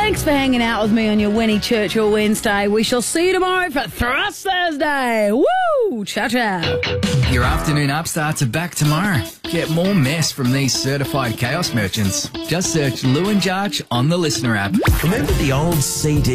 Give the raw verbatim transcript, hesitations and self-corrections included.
Thanks for hanging out with me on your Winnie Churchill Wednesday. We shall see you tomorrow for Thrust Thursday. Woo! Ciao, ciao. Your afternoon upstarts are back tomorrow. Get more mess from these certified chaos merchants. Just search Lou and Jarch on the Listener app. Remember the old C D